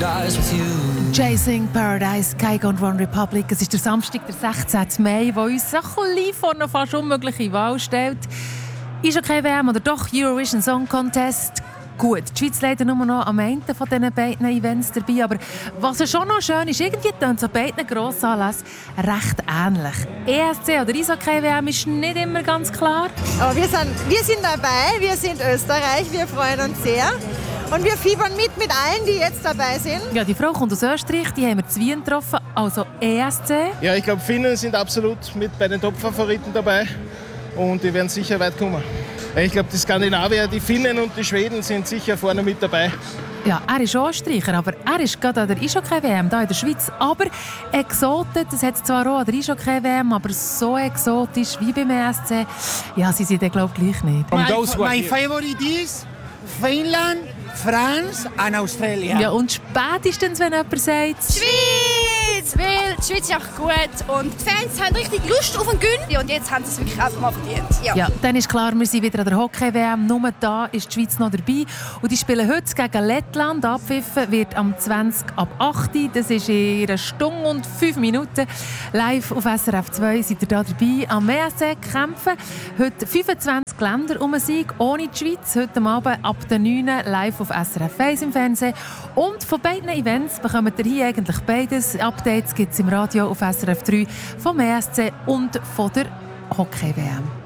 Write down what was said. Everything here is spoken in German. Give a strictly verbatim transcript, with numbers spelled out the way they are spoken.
paradise with you. Chasing Paradise, Kygo und One Republic. Es ist der Samstag, der sechzehnten Mai, der uns ein bisschen vor eine fast unmögliche Wahl stellt. Ist okay W M oder doch Eurovision Song Contest? Gut, die Schweiz leider nur noch am Ende von diesen beiden Events dabei. Aber was schon noch schön ist, irgendwie tönt es an beiden Grossanlässen recht ähnlich. E S C oder Eishockey W M ist nicht immer ganz klar. Aber wir sind, wir sind dabei, wir sind Österreich, wir freuen uns sehr. Und wir fiebern mit mit allen, die jetzt dabei sind. Ja, die Frau kommt aus Österreich, die haben wir zu Wien getroffen, also E S C. Ja, ich glaube, Finnen sind absolut mit bei den Top-Favoriten dabei und die werden sicher weit kommen. Ich glaube, die Skandinavier, die Finnen und die Schweden sind sicher vorne mit dabei. Ja, er ist Österreicher, aber er ist gerade an der Eishockey W M hier in der Schweiz. Aber exotisch, das hat es zwar auch an der Eishockey W M, aber so exotisch wie beim E S C, ja, sie sind glaube ich gleich nicht. My, my favorite is Finnland, France and Australia. Ja, und spätestens, wenn jemand sagt... Schweiz! Weil die Schweiz ist auch gut und die Fans haben richtig Lust auf den Gönn. Und jetzt haben sie es wirklich einfach mal verdient. Ja. Ja, dann ist klar, wir sind wieder an der Hockey-W M. Nur da ist die Schweiz noch dabei. Und die spielen heute gegen Lettland. Abpfiffen wird am zwanzig ab acht. Das ist in einer Stunde und fünf Minuten. Live auf S R F zwei seid ihr da dabei. Am E S C kämpfen heute fünfundzwanzig Länder um einen Sieg ohne die Schweiz. Heute Abend ab der neun live auf S R F eins im Fernsehen. Und von beiden Events bekommt ihr hier eigentlich beides. Updates gibt es im Radio auf S R F drei vom E S C und von der Hockey-W M.